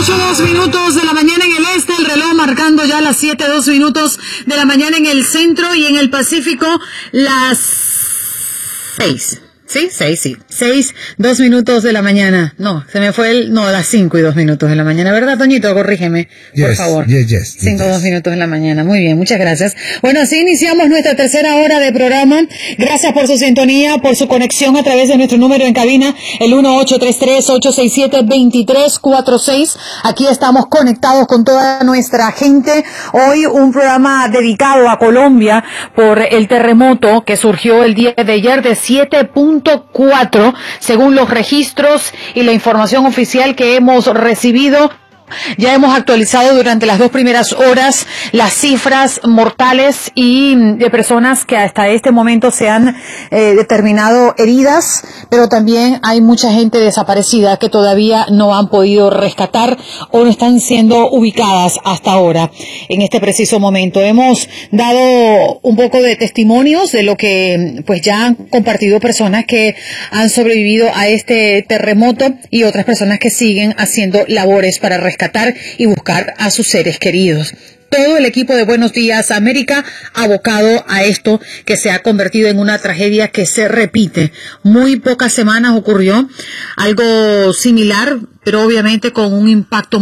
8:02 de la mañana en el este, el reloj marcando ya las 7:02 de la mañana en el centro y en el Pacífico las 6. Sí, 6:02 de la mañana. No, se me fue las 5:02 de la mañana, ¿verdad, Toñito? Corrígeme, por favor. Yes. 5:02 de la mañana. Muy bien, muchas gracias. Bueno, así iniciamos nuestra tercera hora de programa. Gracias por su sintonía, por su conexión a través de nuestro número en cabina, el 1-833-867-2346. Aquí estamos conectados con toda nuestra gente. Hoy un programa dedicado a Colombia por el terremoto que surgió el día de ayer de 7.4 según los registros y la información oficial que hemos recibido. Ya hemos actualizado durante las 2 primeras horas las cifras mortales y de personas que hasta este momento se han determinado heridas, pero también hay mucha gente desaparecida que todavía no han podido rescatar o no están siendo ubicadas hasta ahora. En este preciso momento hemos dado un poco de testimonios de lo que pues ya han compartido personas que han sobrevivido a este terremoto y otras personas que siguen haciendo labores para rescatar y buscar a sus seres queridos. Todo el equipo de Buenos Días América abocado a esto que se ha convertido en una tragedia que se repite. Muy pocas semanas ocurrió algo similar, pero obviamente con un impacto